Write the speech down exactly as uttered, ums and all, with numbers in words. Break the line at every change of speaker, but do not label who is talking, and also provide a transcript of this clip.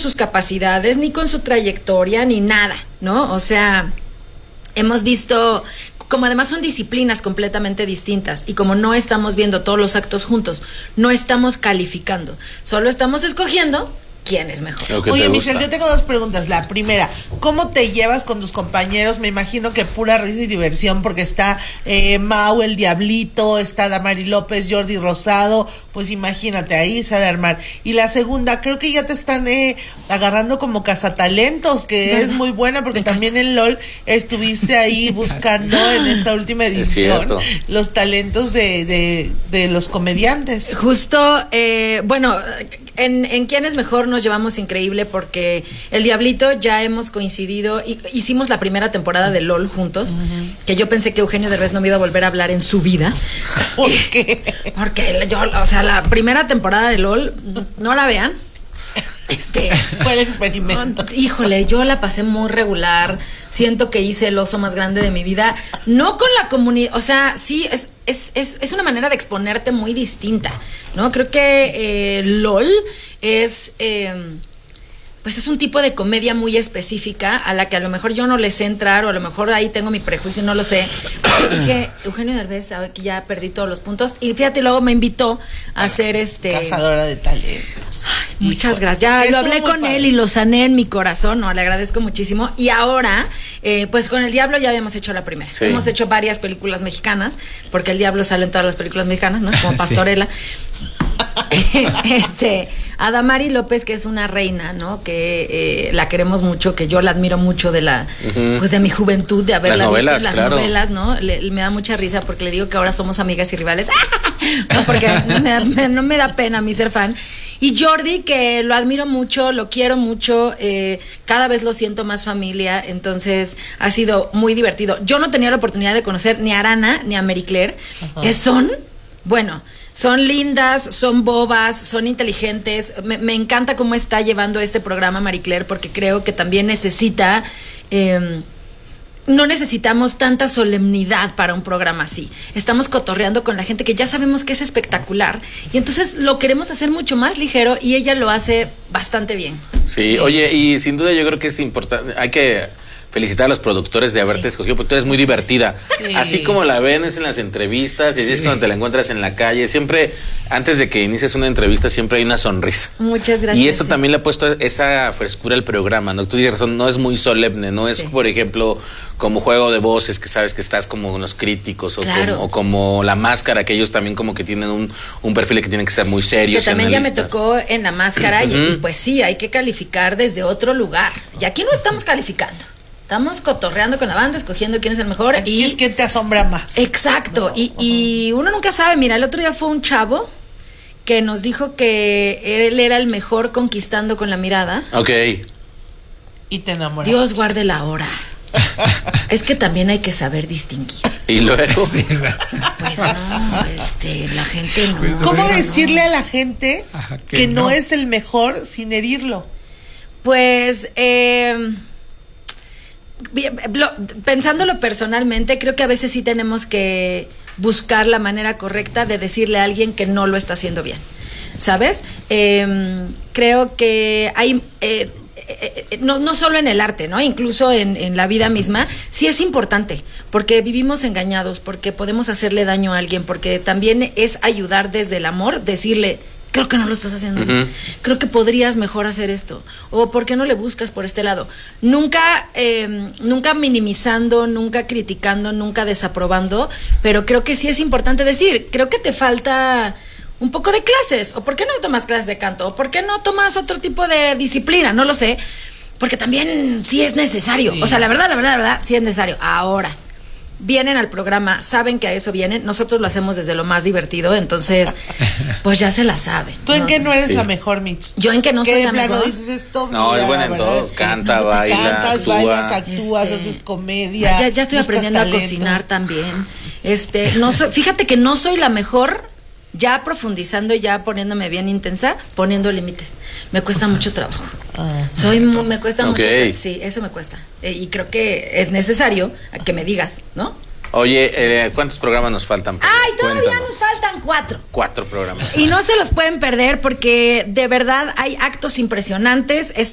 sus capacidades, ni con su trayectoria, ni nada, ¿no? O sea, hemos visto, como además son disciplinas completamente distintas y como no estamos viendo todos los actos juntos, no estamos calificando, solo estamos escogiendo quién es mejor.
Oye, Michelle, yo tengo dos preguntas. La primera, ¿cómo te llevas con tus compañeros? Me imagino que pura risa y diversión, porque está eh, Mau, el Diablito, está Damari López, Jordi Rosado, pues imagínate, ahí se ha de armar. Y la segunda, creo que ya te están eh, agarrando como cazatalentos, que es muy buena, porque también en LOL estuviste ahí buscando en esta última edición los talentos de, de, de los comediantes.
Justo, eh, bueno, en, en quién es mejor nos llevamos increíble, porque el Diablito ya hemos coincidido y hicimos la primera temporada de LOL juntos, uh-huh. que yo pensé que Eugenio Derbez no me iba a volver a hablar en su vida.
¿Por qué?
Porque yo, o sea, la primera temporada de LOL, no la vean. Este,
fue el experimento.
Híjole, yo la pasé muy regular. Siento que hice el oso más grande de mi vida. No con la comunidad, o sea, sí, es, es, es, es una manera de exponerte muy distinta, ¿no? Creo que eh, LOL es, eh, pues es un tipo de comedia muy específica a la que a lo mejor yo no le sé entrar, o a lo mejor ahí tengo mi prejuicio, no lo sé. Dije, Eugenio Derbez sabe que ya perdí todos los puntos. Y fíjate, luego me invitó a hacer este...
Cazadora de talentos.
Ay, muchas gracias. Ya lo hablé con padre. él y lo sané en mi corazón, no, le agradezco muchísimo. Y ahora, eh, pues con El Diablo ya habíamos hecho la primera. Sí. Hemos hecho varias películas mexicanas, porque El Diablo sale en todas las películas mexicanas, ¿no? Como Pastorela. Sí. este, a Damari López, que es una reina, ¿no? Que eh, la queremos mucho, que yo la admiro mucho de la, uh-huh. pues de mi juventud, de haberla
las novelas,
visto en las
claro.
novelas, ¿no? Le, me da mucha risa porque le digo que ahora somos amigas y rivales. No, porque me da, me, no me da pena a mí ser fan. Y Jordi, que lo admiro mucho, lo quiero mucho, eh, cada vez lo siento más familia, entonces ha sido muy divertido. Yo no tenía la oportunidad de conocer ni a Arana ni a Mary Claire, uh-huh. que son, bueno, son lindas, son bobas, son inteligentes. Me, me encanta cómo está llevando este programa Mary Claire, porque creo que también necesita... Eh, no necesitamos tanta solemnidad para un programa así. Estamos cotorreando con la gente que ya sabemos que es espectacular, y entonces lo queremos hacer mucho más ligero, y ella lo hace bastante bien.
Sí, oye, y sin duda yo creo que es importante, hay que felicitar a los productores de haberte sí. escogido, porque tú eres muy divertida. Sí. Así como la ven es en las entrevistas, y así sí. es cuando te la encuentras en la calle. Siempre, antes de que inicies una entrevista, siempre hay una sonrisa.
Muchas gracias.
Y eso
sí.
también le ha puesto esa frescura al programa, ¿no? Tú tienes razón, no es muy solemne, no es, sí. por ejemplo, como Juego de Voces, que sabes que estás como unos críticos, o,
claro.
como, o como La Máscara, que ellos también como que tienen un, un perfil que tienen que ser muy serios.
Que también
analistas.
Ya me tocó en La Máscara, uh-huh. y, y pues sí, hay que calificar desde otro lugar. Y aquí no estamos calificando. Estamos cotorreando con la banda, escogiendo quién es el mejor.
Aquí
y
es quien te asombra más.
Exacto. No, y, uh-huh. y uno nunca sabe. Mira, el otro día fue un chavo que nos dijo que él era el mejor conquistando con la mirada.
Ok.
Y te enamoraste.
Dios guarde la hora. Es que también hay que saber distinguir.
Y luego.
Sí, pues no, este, la gente no.
Pues, ¿cómo
no,
decirle
no.
a la gente Ajá, que, que no. no es el mejor sin herirlo?
Pues, eh. pensándolo personalmente, creo que a veces sí tenemos que buscar la manera correcta de decirle a alguien que no lo está haciendo bien, ¿sabes? Eh, creo que hay... Eh, eh, no, no solo en el arte, ¿no? Incluso en, en la vida misma, sí es importante, porque vivimos engañados, porque podemos hacerle daño a alguien, porque también es ayudar desde el amor, decirle... creo que no lo estás haciendo bien. Uh-huh. Creo que podrías mejor hacer esto. O ¿por qué no le buscas por este lado? Nunca, eh, nunca minimizando, nunca criticando, nunca desaprobando, pero creo que sí es importante decir, creo que te falta un poco de clases, o ¿por qué no tomas clases de canto? ¿O por qué no tomas otro tipo de disciplina? No lo sé, porque también sí es necesario. Sí. O sea, la verdad, la verdad, la verdad, sí es necesario. Ahora, vienen al programa, saben que a eso vienen, nosotros lo hacemos desde lo más divertido, entonces pues ya se la saben.
¿Tú en ¿no? qué no eres sí. la mejor, Mitch?
Yo en que no soy la
plano
mejor.
Dices esto?
No, es buena en todo, canta,
no,
baila,
cantas,
actúa.
bailas, actúas, este, haces comedia.
Ya, ya estoy aprendiendo talento. a cocinar también. Este, no soy, fíjate que no soy la mejor, ya profundizando, ya poniéndome bien intensa, poniendo límites. Me cuesta mucho trabajo. Ah, soy muy, me cuesta okay. mucho. Sí, eso me cuesta. Eh, y creo que es necesario que me digas, ¿no?
Oye, eh, ¿cuántos programas nos faltan?
Ay, todavía Cuéntanos. Nos faltan cuatro.
Cuatro programas.
Y no se los pueden perder porque de verdad hay actos impresionantes.